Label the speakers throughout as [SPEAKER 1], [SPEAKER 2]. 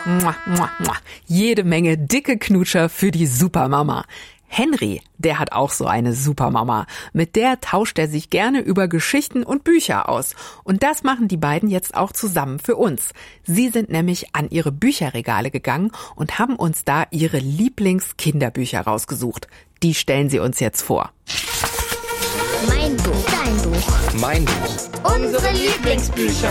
[SPEAKER 1] Mua, mua, mua. Jede Menge dicke Knutscher für die Supermama. Henry, der hat auch so eine Supermama. Mit der tauscht er sich gerne über Geschichten und Bücher aus. Und das machen die beiden jetzt auch zusammen für uns. Sie sind nämlich an ihre Bücherregale gegangen und haben uns da ihre Lieblingskinderbücher rausgesucht. Die stellen sie uns jetzt vor.
[SPEAKER 2] Mein Buch, dein Buch,
[SPEAKER 3] Mein Buch.
[SPEAKER 2] unsere Lieblingsbücher.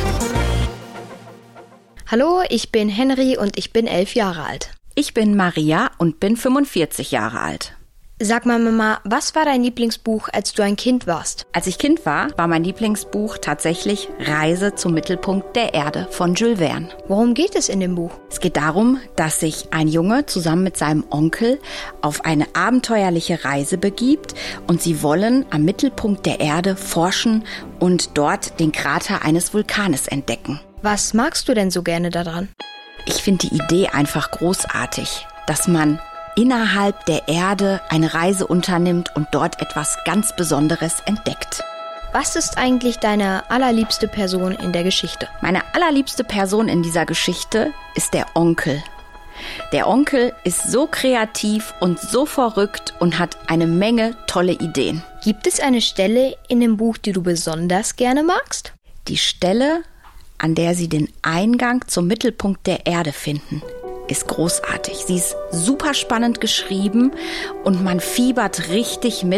[SPEAKER 4] Hallo, ich bin Henry und ich bin 11 Jahre alt.
[SPEAKER 5] Ich bin Maria und bin 45 Jahre alt.
[SPEAKER 4] Sag mal, Mama, was war dein Lieblingsbuch, als du ein Kind warst?
[SPEAKER 5] Als ich Kind war mein Lieblingsbuch tatsächlich Reise zum Mittelpunkt der Erde von Jules Verne.
[SPEAKER 4] Worum geht es in dem Buch?
[SPEAKER 5] Es geht darum, dass sich ein Junge zusammen mit seinem Onkel auf eine abenteuerliche Reise begibt und sie wollen am Mittelpunkt der Erde forschen und dort den Krater eines Vulkanes entdecken.
[SPEAKER 4] Was magst du denn so gerne daran?
[SPEAKER 5] Ich finde die Idee einfach großartig, dass man innerhalb der Erde eine Reise unternimmt und dort etwas ganz Besonderes entdeckt.
[SPEAKER 4] Was ist eigentlich deine allerliebste Person in der Geschichte?
[SPEAKER 5] Meine allerliebste Person in dieser Geschichte ist der Onkel. Der Onkel ist so kreativ und so verrückt und hat eine Menge tolle Ideen.
[SPEAKER 4] Gibt es eine Stelle in dem Buch, die du besonders gerne magst?
[SPEAKER 5] Die Stelle, an der sie den Eingang zum Mittelpunkt der Erde finden, ist großartig. Sie ist super spannend geschrieben und man fiebert richtig mit.